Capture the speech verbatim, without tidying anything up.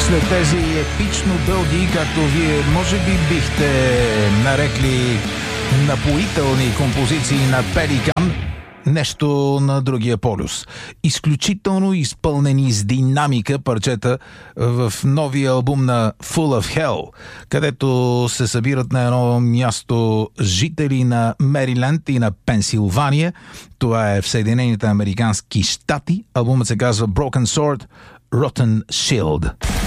След тези епично дълги, както вие може би бихте нарекли напоителни композиции на Пеликан, нещо на другия полюс. Изключително изпълнени с динамика парчета в новия албум на Full of Hell, където се събират на едно място жители на Мериленд и на Пенсилвания. Това е в Съединените американски щати. Албумът се казва Broken Sword, Rotten Shield.